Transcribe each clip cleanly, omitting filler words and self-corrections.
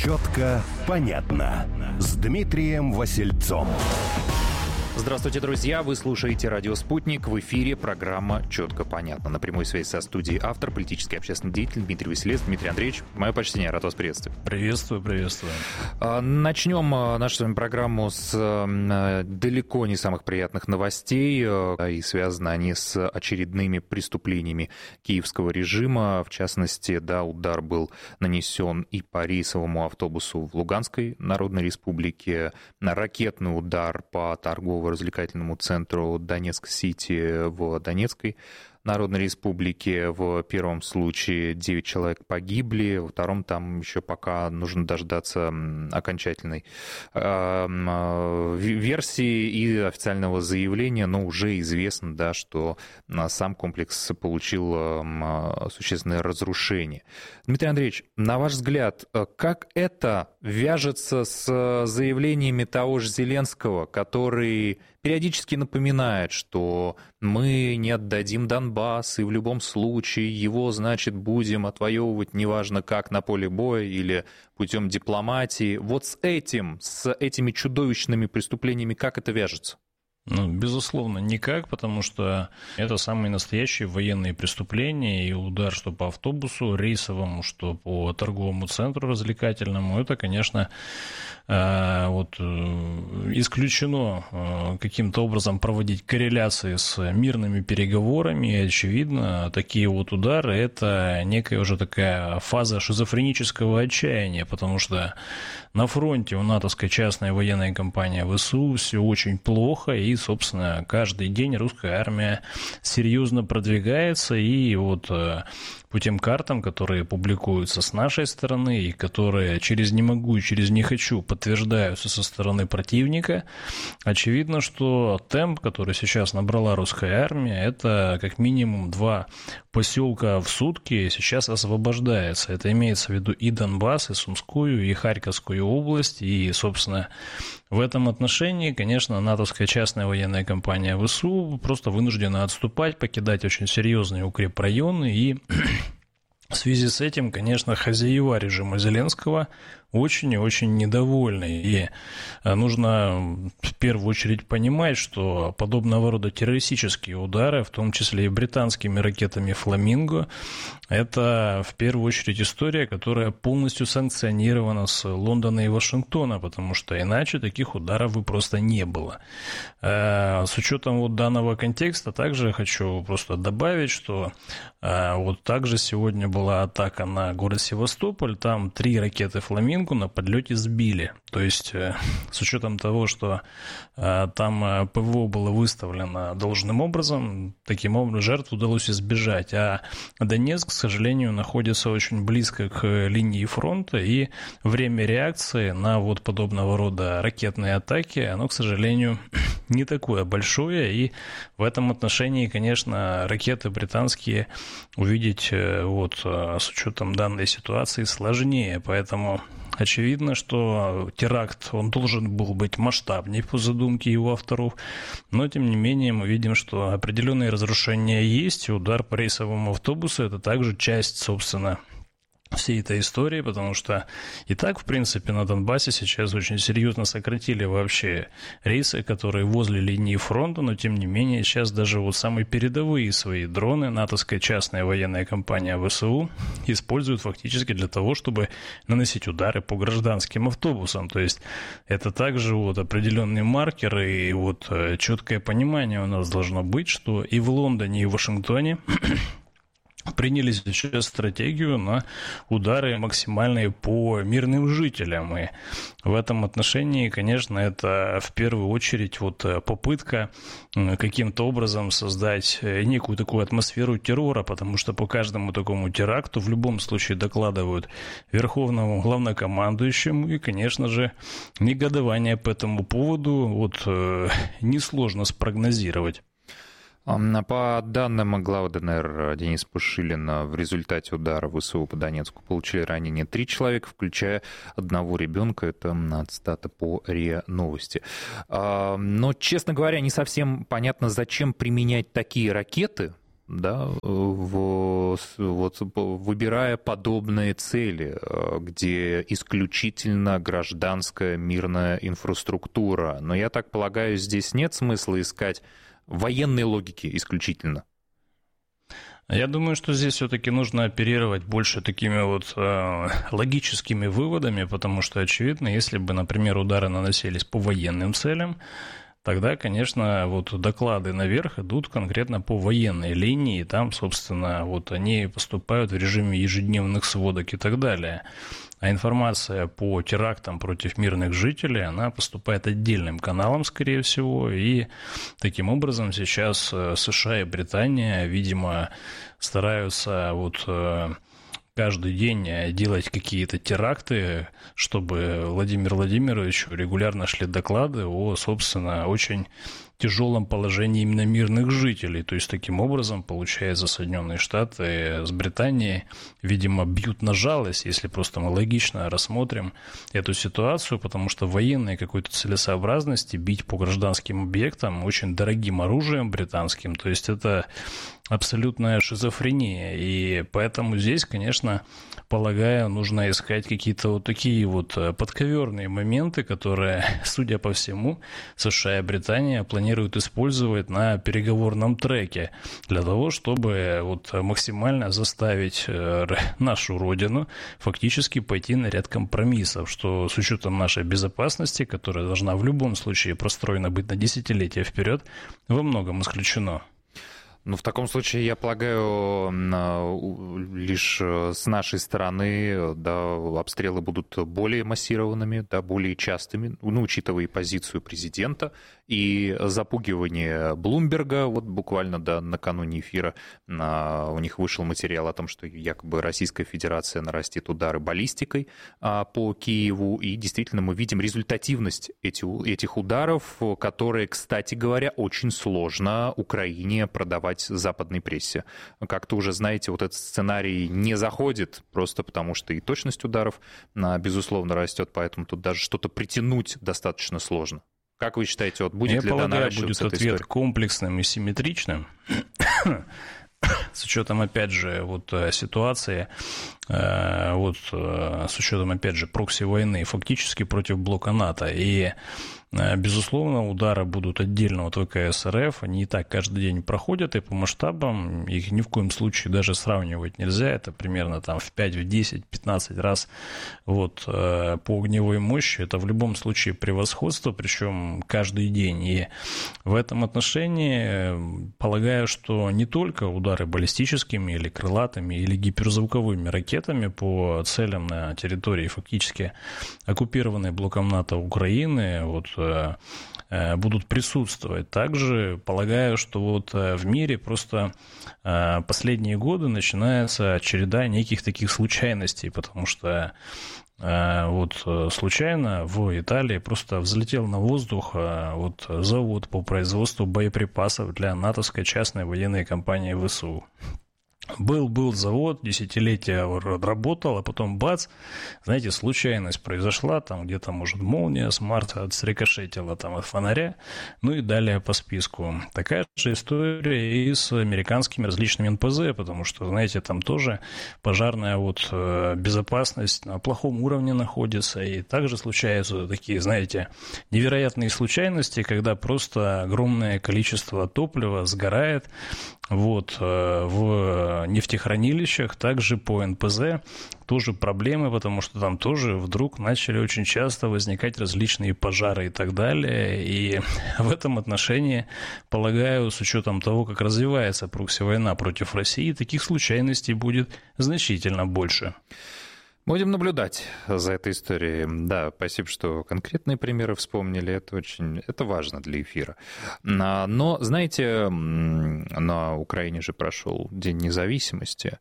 Четко, понятно. С Дмитрием Васильцом. Здравствуйте, друзья! Вы слушаете «Радио Спутник». В эфире программа «Четко, понятно». На прямой связи со студией автор, политический и общественный деятель Дмитрий Васильец. Дмитрий Андреевич, мое почтение, рад вас приветствовать. Приветствую. Начнем нашу с вами программу с далеко не самых приятных новостей, и связаны они с очередными преступлениями киевского режима. В частности, удар был нанесен и по рейсовому автобусу в Луганской Народной Республике, ракетный удар по торгово-развлекательному центру Донецк-Сити в Донецкой Народной Республике. В первом случае 9 человек погибли, во втором там еще пока нужно дождаться окончательной версии и официального заявления, но уже известно, что сам комплекс получил существенное разрушение. Дмитрий Андреевич, на ваш взгляд, как это вяжется с заявлениями того же Зеленского, который периодически напоминает, что мы не отдадим Донбасс, и в любом случае его, значит, будем отвоевывать, неважно как, на поле боя или путем дипломатии. Вот с этими чудовищными преступлениями как это вяжется? Безусловно, никак, потому что это самые настоящие военные преступления, и удар что по автобусу рейсовому, что по торговому центру развлекательному, это, конечно, исключено каким-то образом проводить корреляции с мирными переговорами, и, очевидно, такие удары – это некая уже такая фаза шизофренического отчаяния, потому что на фронте у натовской частной военной компании ВСУ все очень плохо, и, собственно, каждый день русская армия серьезно продвигается, и по тем картам, которые публикуются с нашей стороны и которые через «не могу» и через «не хочу» подтверждаются со стороны противника, очевидно, что темп, который сейчас набрала русская армия, это как минимум 2 поселка в сутки сейчас освобождается. Это имеется в виду и Донбасс, и Сумскую, и Харьковскую область, и, собственно, в этом отношении, конечно, натовская частная военная компания ВСУ просто вынуждена отступать, покидать очень серьезные укрепрайоны, и в связи с этим, конечно, хозяева режима Зеленского очень и очень недовольны. И нужно в первую очередь понимать, что подобного рода террористические удары, в том числе и британскими ракетами «Фламинго», это в первую очередь история, которая полностью санкционирована с Лондона и Вашингтона, потому что иначе таких ударов бы просто не было. С учетом данного контекста также хочу просто добавить, что также сегодня была атака на город Севастополь, там 3 ракеты «Фламинго» на подлете сбили. То есть, с учетом того, что там ПВО было выставлено должным образом, таким образом жертв удалось избежать. А Донецк, к сожалению, находится очень близко к линии фронта, и время реакции на подобного рода ракетные атаки, оно, к сожалению, не такое большое, и в этом отношении, конечно, ракеты британские увидеть с учетом данной ситуации сложнее, поэтому очевидно, что теракт, он должен был быть масштабнее по задумке его авторов, но, тем не менее, мы видим, что определенные разрушения есть, и удар по рейсовому автобусу – это также часть, собственно, всей этой истории, потому что и так, в принципе, на Донбассе сейчас очень серьезно сократили вообще рейсы, которые возле линии фронта, но, тем не менее, сейчас даже самые передовые свои дроны натовская частная военная компания ВСУ используют фактически для того, чтобы наносить удары по гражданским автобусам. То есть это также определенный маркер, и четкое понимание у нас должно быть, что и в Лондоне, и в Вашингтоне приняли сейчас стратегию на удары максимальные по мирным жителям. И в этом отношении, конечно, это в первую очередь попытка каким-то образом создать некую такую атмосферу террора, потому что по каждому такому теракту в любом случае докладывают верховному главнокомандующему, и, конечно же, негодование по этому поводу несложно спрогнозировать. По данным главы ДНР Дениса Пушилина, в результате удара ВСУ по Донецку получили ранения 3 человека, включая 1 ребенка. Это цитата по РИА Новости. Но, честно говоря, не совсем понятно, зачем применять такие ракеты да, выбирая подобные цели, где исключительно гражданская мирная инфраструктура. Но я так полагаю, здесь нет смысла искать военной логики исключительно. Я думаю, что здесь все-таки нужно оперировать больше такими вот логическими выводами, потому что, очевидно, если бы, например, удары наносились по военным целям, тогда, конечно, вот доклады наверх идут конкретно по военной линии, и там, собственно, вот они поступают в режиме ежедневных сводок и так далее. А информация по терактам против мирных жителей, она поступает отдельным каналом, скорее всего, и таким образом сейчас США и Британия, видимо, стараются вот каждый день делать какие-то теракты, чтобы Владимиру Владимировичу регулярно шли доклады о, собственно, очень тяжелом положении именно мирных жителей. То есть, таким образом, получается, Соединенные Штаты с Британией, видимо, бьют на жалость, если просто мы логично рассмотрим эту ситуацию, потому что военной какой-то целесообразности бить по гражданским объектам очень дорогим оружием британским, то есть это абсолютная шизофрения. И поэтому здесь, конечно, полагаю, нужно искать какие-то вот такие вот подковерные моменты, которые, судя по всему, США и Британия планируют использовать на переговорном треке для того, чтобы вот максимально заставить нашу родину фактически пойти на ряд компромиссов, что с учетом нашей безопасности, которая должна в любом случае простроена быть на десятилетия вперед, во многом исключено. Ну, в таком случае, я полагаю, лишь с нашей стороны, да, обстрелы будут более массированными, да, более частыми, ну, учитывая и позицию президента, и запугивание Блумберга. Вот буквально, да, накануне эфира у них вышел материал о том, что якобы Российская Федерация нарастит удары баллистикой по Киеву, и действительно мы видим результативность этих ударов, которые, кстати говоря, очень сложно Украине продавать западной прессе. Как-то уже, знаете, вот этот сценарий не заходит, просто потому что и точность ударов, безусловно, растет, поэтому тут даже что-то притянуть достаточно сложно. Как вы считаете, вот будет ли наращиваться эта история? Будет ответ комплексным и симметричным, с учетом, опять же, вот ситуации, вот с учетом, опять же, прокси-войны фактически против блока НАТО. И, безусловно, удары будут отдельно от ВКС РФ, они и так каждый день проходят, и по масштабам их ни в коем случае даже сравнивать нельзя, это примерно там в 5, в 10, 15 раз вот, по огневой мощи, это в любом случае превосходство, причем каждый день. И в этом отношении полагаю, что не только удары баллистическими или крылатыми или гиперзвуковыми ракетами по целям на территории фактически оккупированной блоком НАТО Украины, вот, будут присутствовать. Также полагаю, что вот в мире просто последние годы начинается череда неких таких случайностей, потому что вот случайно в Италии просто взлетел на воздух вот завод по производству боеприпасов для натовской частной военной компании ВСУ. Был завод, десятилетия работал, а потом бац, знаете, случайность произошла, там где-то, может, молния с марта срикошетила там от фонаря, ну и далее по списку. Такая же история и с американскими различными НПЗ, потому что, знаете, там тоже пожарная вот безопасность на плохом уровне находится, и также случаются такие, знаете, невероятные случайности, когда просто огромное количество топлива сгорает, вот, в нефтехранилищах, также по НПЗ тоже проблемы, потому что там тоже вдруг начали очень часто возникать различные пожары и так далее. И в этом отношении, полагаю, с учетом того, как развивается прокси-война против России, таких случайностей будет значительно больше. Будем наблюдать за этой историей. Да, спасибо, что конкретные примеры вспомнили. Это важно для эфира. Но, знаете, на Украине же прошел День независимости.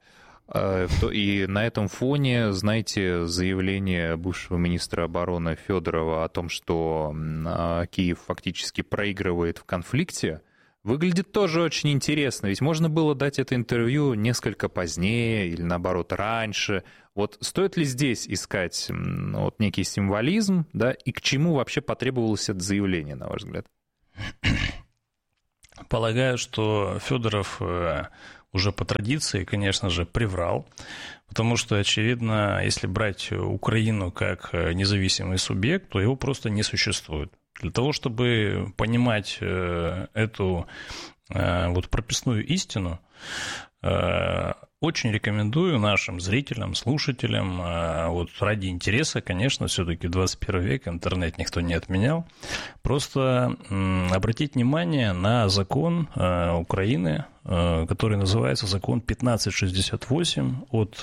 И на этом фоне, знаете, заявление бывшего министра обороны Федорова о том, что Киев фактически проигрывает в конфликте, выглядит тоже очень интересно, ведь можно было дать это интервью несколько позднее или, наоборот, раньше. Вот стоит ли здесь искать вот некий символизм, да, и к чему вообще потребовалось это заявление, на ваш взгляд? Полагаю, что Федоров уже по традиции, конечно же, приврал, потому что, очевидно, если брать Украину как независимый субъект, то его просто не существует. Для того, чтобы понимать эту вот прописную истину, очень рекомендую нашим зрителям, слушателям, вот ради интереса, конечно, все-таки 21 век, интернет никто не отменял, просто обратить внимание на закон Украины, который называется закон 1568 от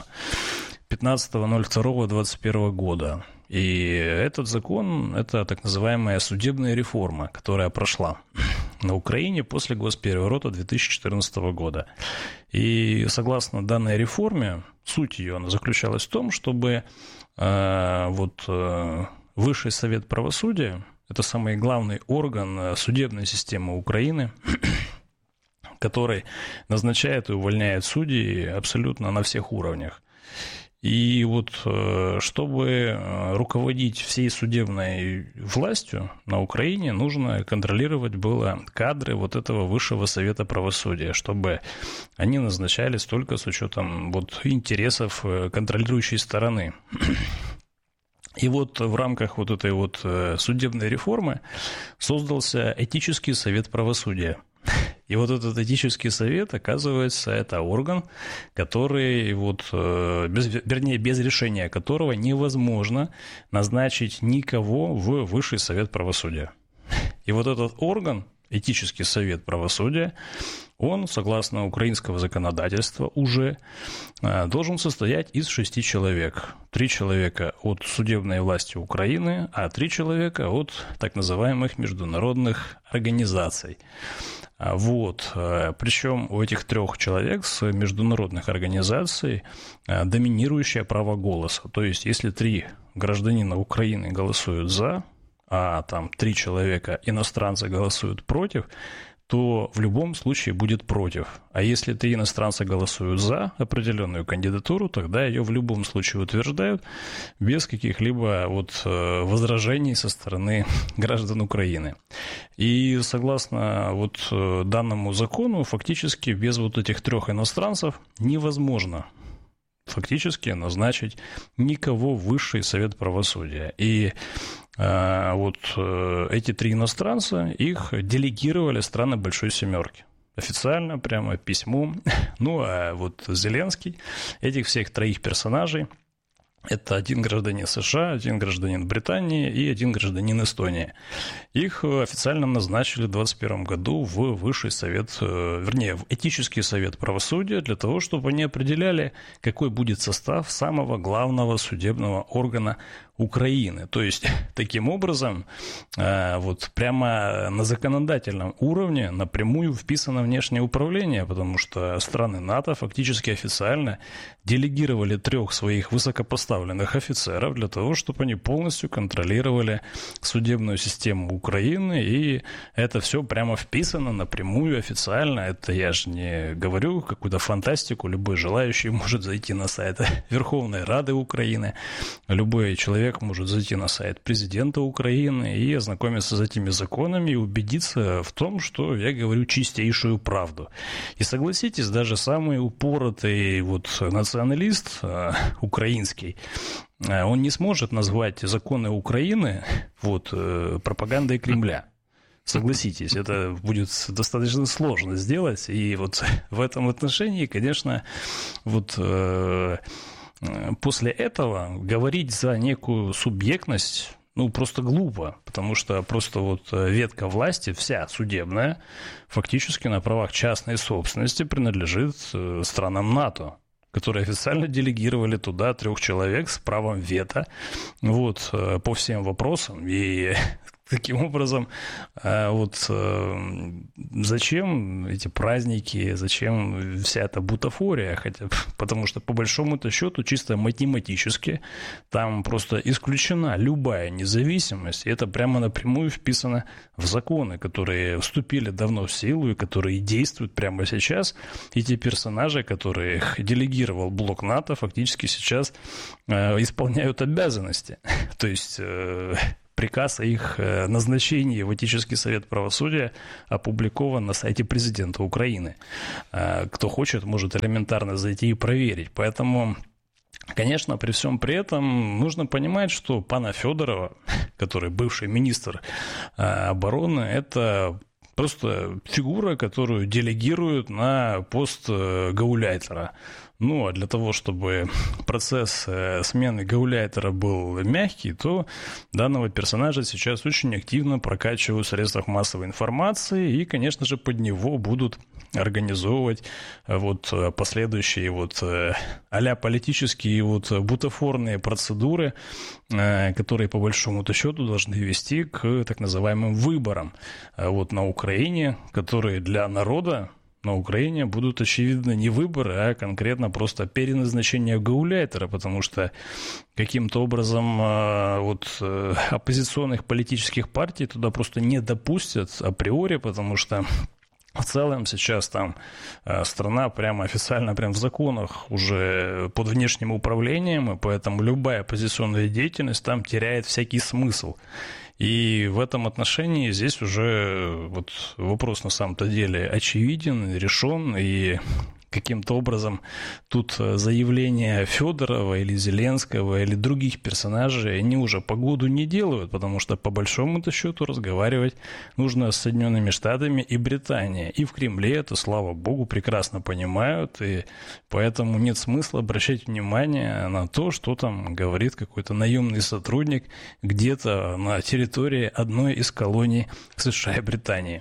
15.02.21 года. И этот закон – это так называемая судебная реформа, которая прошла на Украине после госпереворота 2014 года. И согласно данной реформе, суть ее заключалась в том, чтобы Высший совет правосудия – это самый главный орган судебной системы Украины, который назначает и увольняет судей абсолютно на всех уровнях. И вот чтобы руководить всей судебной властью на Украине, нужно контролировать было кадры вот этого Высшего совета правосудия, чтобы они назначались только с учетом вот интересов контролирующей стороны. И вот в рамках вот этой вот судебной реформы создался этический совет правосудия. И вот этот этический совет, оказывается, это орган, который, без решения которого невозможно назначить никого в Высший совет правосудия. И вот этот орган, этический совет правосудия, он, согласно украинского законодательства, уже должен состоять из 6 человек. 3 человека от судебной власти Украины, а 3 человека от так называемых международных организаций. Причем у этих 3 человек с международных организаций доминирующее право голоса. То есть, если 3 гражданина Украины голосуют за, а там 3 человека иностранца голосуют против, то в любом случае будет против. А если 3 иностранца голосуют за определенную кандидатуру, тогда ее в любом случае утверждают без каких-либо возражений со стороны граждан Украины. И согласно данному закону, фактически без этих 3 иностранцев невозможно фактически назначить никого в Высший совет правосудия. И эти 3 иностранца, их делегировали страны Большой Семерки. Официально, прямо письмом. Зеленский этих всех 3 персонажей, это 1 гражданин США, 1 гражданин Британии и 1 гражданин Эстонии. Их официально назначили в 2021 году в Высший совет, в Этический совет правосудия для того, чтобы они определяли, какой будет состав самого главного судебного органа Украины. То есть, таким образом, прямо на законодательном уровне напрямую вписано внешнее управление, потому что страны НАТО фактически официально делегировали 3 своих высокопоставленных офицеров для того, чтобы они полностью контролировали судебную систему Украины, и это все прямо вписано напрямую официально. Это я же не говорю какую-то фантастику, любой желающий может зайти на сайт Верховной Рады Украины, любой человек может зайти на сайт президента Украины и ознакомиться с этими законами и убедиться в том, что я говорю чистейшую правду. И согласитесь, даже самый упоротый националист украинский, он не сможет назвать законы Украины пропагандой Кремля. Согласитесь, это будет достаточно сложно сделать. И в этом отношении, конечно, после этого говорить за некую субъектность, просто глупо, потому что просто ветка власти, вся судебная, фактически на правах частной собственности принадлежит странам НАТО, которые официально делегировали туда 3 человек с правом вето по всем вопросам. И таким образом, зачем эти праздники, зачем вся эта бутафория? Потому что, по большому-то счету, чисто математически, там просто исключена любая независимость, и это прямо напрямую вписано в законы, которые вступили давно в силу и которые действуют прямо сейчас. И те персонажи, которых делегировал блок НАТО, фактически сейчас исполняют обязанности. То есть приказ о их назначении в Этический совет правосудия опубликован на сайте президента Украины. Кто хочет, может элементарно зайти и проверить. Поэтому, конечно, при всем при этом нужно понимать, что пана Федорова, который бывший министр обороны, это просто фигура, которую делегируют на пост гауляйтера. Ну, а для того, чтобы процесс смены гауляйтера был мягкий, то данного персонажа сейчас очень активно прокачивают в средствах массовой информации, и, конечно же, под него будут организовывать вот последующие вот а-ля политические вот бутафорные процедуры, которые, по большому счету, должны вести к так называемым выборам вот на Украине, которые для народа на Украине будут, очевидно, не выборы, а конкретно просто переназначение гауляйтера, потому что каким-то образом вот оппозиционных политических партий туда просто не допустят априори, потому что в целом сейчас там страна прямо официально прям в законах уже под внешним управлением, и поэтому любая оппозиционная деятельность там теряет всякий смысл. И в этом отношении здесь уже вот вопрос на самом-то деле очевиден, решен, и каким-то образом тут заявления Федорова или Зеленского или других персонажей, они уже погоду не делают, потому что по большому-то счету разговаривать нужно с Соединенными Штатами и Британией. И в Кремле это, слава богу, прекрасно понимают, и поэтому нет смысла обращать внимание на то, что там говорит какой-то наемный сотрудник где-то на территории одной из колоний США и Британии.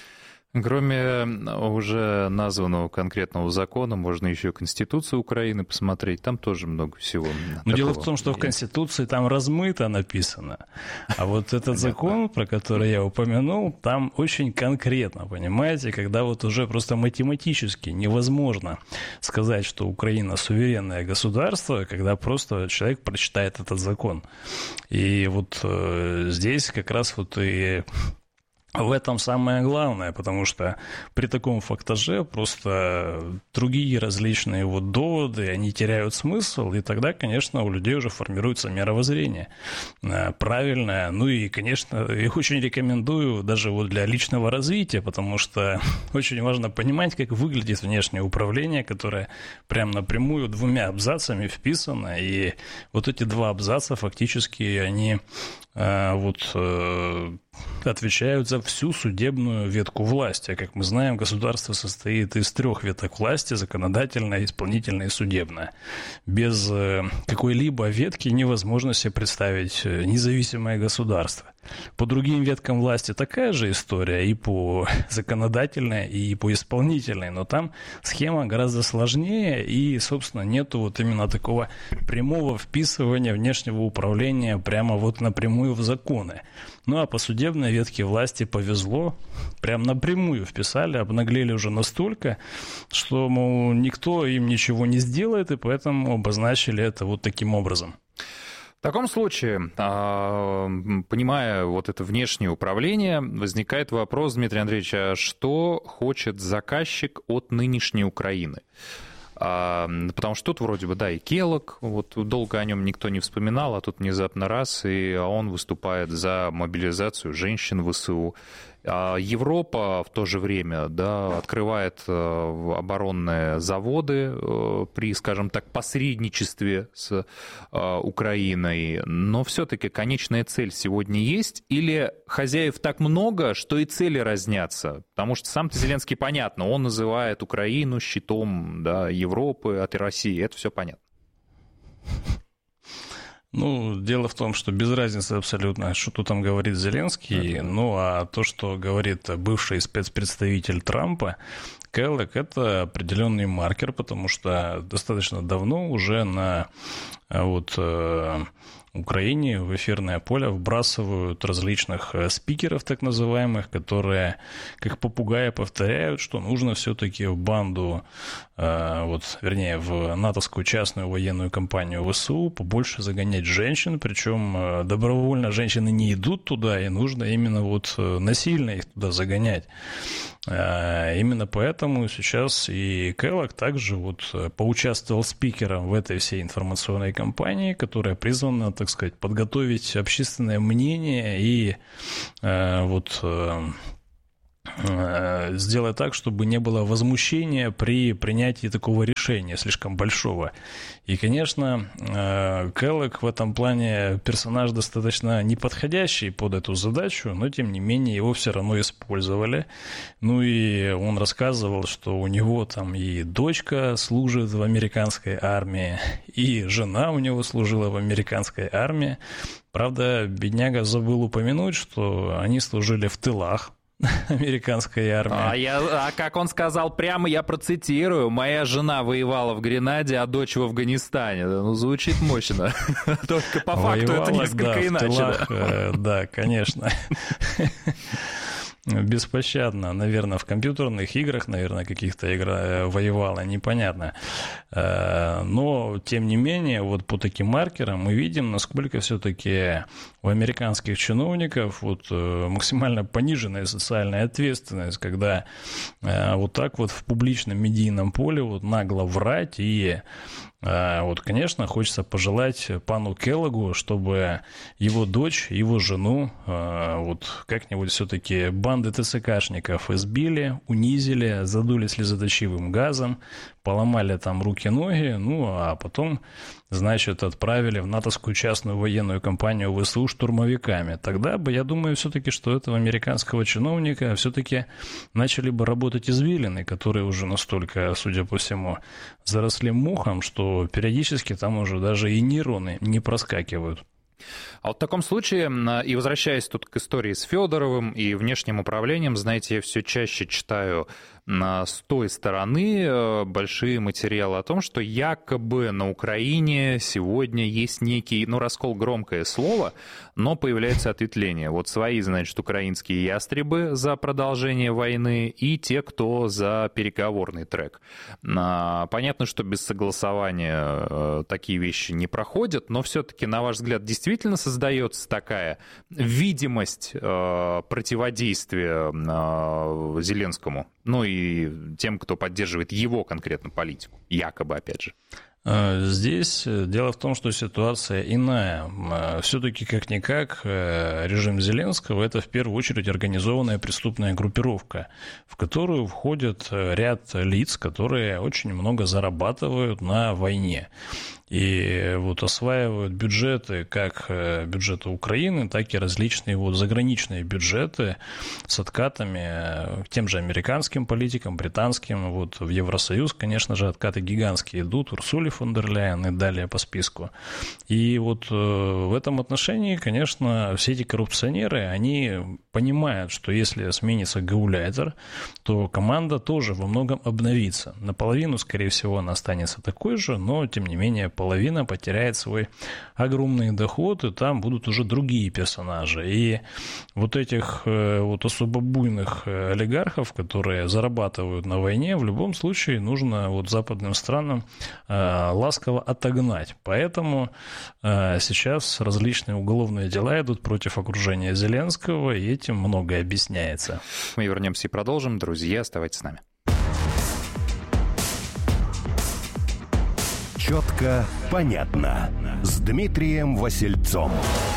Кроме уже названного конкретного закона, можно еще Конституцию Украины посмотреть, там тоже много всего. Но дело в том, что в Конституции там размыто написано, а вот этот закон, про который я упомянул, там очень конкретно, понимаете, когда вот уже просто математически невозможно сказать, что Украина суверенное государство, когда просто человек прочитает этот закон. И вот здесь как раз вот и в этом самое главное, потому что при таком фактаже просто другие различные вот доводы, они теряют смысл, и тогда, конечно, у людей уже формируется мировоззрение правильное. Ну и, конечно, я очень рекомендую даже вот для личного развития, потому что очень важно понимать, как выглядит внешнее управление, которое прям напрямую 2 абзацами вписано, и вот эти 2 абзаца фактически они вот отвечают за всю судебную ветку власти. А как мы знаем, государство состоит из 3 веток власти: законодательная, исполнительная и судебная. Без какой-либо ветки невозможно себе представить независимое государство. По другим веткам власти такая же история, и по законодательной, и по исполнительной, но там схема гораздо сложнее, и, собственно, нету вот именно такого прямого вписывания внешнего управления прямо вот напрямую в законы. Ну а по судебной ветке власти повезло, прям напрямую вписали, обнаглели уже настолько, что, мол, никто им ничего не сделает, и поэтому обозначили это вот таким образом. В таком случае, понимая вот это внешнее управление, возникает вопрос, Дмитрий Андреевич, а что хочет заказчик от нынешней Украины? Потому что тут вроде бы, да, и Келог, вот долго о нем никто не вспоминал, а тут внезапно раз, и он выступает за мобилизацию женщин в ВСУ. Европа в то же время, да, открывает оборонные заводы при, скажем так, посредничестве с Украиной, но все-таки конечная цель сегодня есть, или хозяев так много, что и цели разнятся? Потому что сам-то Зеленский, понятно, он называет Украину щитом, да, Европы от России, это все понятно. Ну, дело в том, что без разницы абсолютно, что там говорит Зеленский, ну, а то, что говорит бывший спецпредставитель Трампа, Келлог, это определенный маркер, потому что достаточно давно уже на вот Украине в эфирное поле вбрасывают различных спикеров, так называемых, которые как попугаи повторяют, что нужно все-таки в банду, вот, вернее, в натовскую частную военную компанию ВСУ побольше загонять женщин, причем добровольно женщины не идут туда, и нужно именно вот насильно их туда загонять. Именно поэтому поэтому сейчас и Келлог также вот поучаствовал спикером в этой всей информационной кампании, которая призвана, так сказать, подготовить общественное мнение и сделать так, чтобы не было возмущения при принятии такого решения слишком большого. И, конечно, Келлог в этом плане персонаж достаточно неподходящий под эту задачу, но, тем не менее, его все равно использовали. Ну и он рассказывал, что у него там и дочка служит в американской армии, и жена у него служила в американской армии. Правда, бедняга забыл упомянуть, что они служили в тылах американской армии. А как он сказал прямо, я процитирую: «Моя жена воевала в Гренаде, а дочь в Афганистане». Ну, звучит мощно. Только по факту это несколько иначе. Да, конечно. Беспощадно, наверное, в компьютерных играх, наверное, каких-то играх воевала, непонятно. Но, тем не менее, вот по таким маркерам мы видим, насколько все-таки у американских чиновников вот максимально пониженная социальная ответственность, когда вот так вот в публичном медийном поле вот нагло врать. И вот, конечно, хочется пожелать пану Келлогу, чтобы его дочь, его жену вот как-нибудь все-таки банды ТСКшников избили, унизили, задули слезоточивым газом, поломали там руки-ноги, ну а потом, значит, отправили в натовскую частную военную компанию ВСУ штурмовиками. Тогда бы, я думаю, все-таки, что этого американского чиновника все-таки начали бы работать извилины, которые уже настолько, судя по всему, заросли мохом, что периодически там уже даже и нейроны не проскакивают. А вот в таком случае, и возвращаясь тут к истории с Федоровым и внешним управлением, знаете, я все чаще читаю с той стороны большие материалы о том, что якобы на Украине сегодня есть некий, раскол — громкое слово, но появляется ответвление. Вот свои, значит, украинские ястребы за продолжение войны и те, кто за переговорный трек. Понятно, что без согласования такие вещи не проходят, но все-таки, на ваш взгляд, действительно создается такая видимость противодействия Зеленскому, ну и тем, кто поддерживает его конкретно политику, якобы, опять же? Здесь дело в том, что ситуация иная. Все-таки, как-никак, режим Зеленского – это в первую очередь организованная преступная группировка, в которую входит ряд лиц, которые очень много зарабатывают на войне. И вот осваивают бюджеты, как бюджеты Украины, так и различные вот заграничные бюджеты с откатами к тем же американским политикам, британским. Вот в Евросоюз, конечно же, откаты гигантские идут, Урсуле фон дер Ляйен и далее по списку. И вот в этом отношении, конечно, все эти коррупционеры, они понимают, что если сменится гауляйтер, то команда тоже во многом обновится. Наполовину, скорее всего, она останется такой же, но, тем не менее, половина потеряет свой огромный доход, и там будут уже другие персонажи. И вот этих вот особо буйных олигархов, которые зарабатывают на войне, в любом случае нужно вот западным странам ласково отогнать. Поэтому сейчас различные уголовные дела идут против окружения Зеленского, и этим многое объясняется. Мы вернемся и продолжим. Друзья, оставайтесь с нами. Четко, понятно. С Дмитрием Васильцом.